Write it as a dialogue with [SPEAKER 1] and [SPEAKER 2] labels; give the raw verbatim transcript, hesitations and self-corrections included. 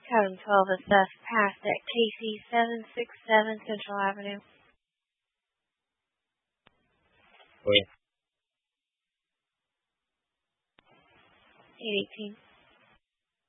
[SPEAKER 1] Code twelve assessed passed at K C seven sixty-seven Central Avenue.
[SPEAKER 2] Wait.
[SPEAKER 1] eight eighteen.